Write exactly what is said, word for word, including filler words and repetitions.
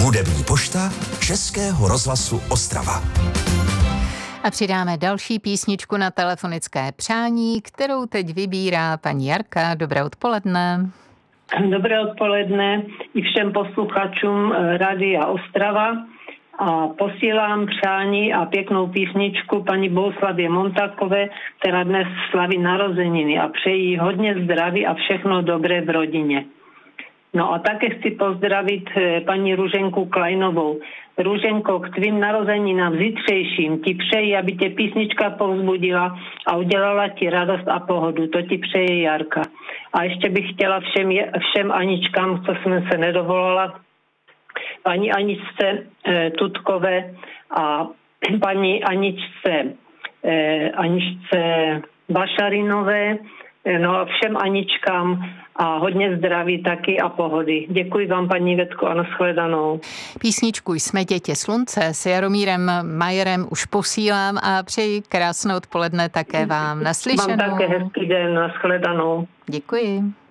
Hudební pošta Českého rozhlasu Ostrava. A přidáme další písničku na telefonické přání, kterou teď vybírá paní Jarka. Dobré odpoledne. Dobré odpoledne i všem posluchačům Rádia Ostrava. A posílám přání a pěknou písničku paní Bohuslavě Montákové, která dnes slaví narozeniny, a přeji hodně zdraví a všechno dobré v rodině. No a také chci pozdravit paní Růženku Klajnovou. Růženko, k tvým narozeninám zítřejším ti přeji, aby tě písnička povzbudila a udělala ti radost a pohodu. To ti přeje Jarka. A ještě bych chtěla všem, všem Aničkám, co jsme se nedovolala, paní Aničce e, Tutkové a paní Aničce, e, Aničce Bašarinové, e, no a všem Aničkám a hodně zdraví taky a pohody. Děkuji vám, paní Větko, a nashledanou. Písničku Jsme děti slunce s Jaromírem Majerem už posílám a přeji krásné odpoledne také vám. Naslyšenou. Vám také hezký den, nashledanou. Děkuji.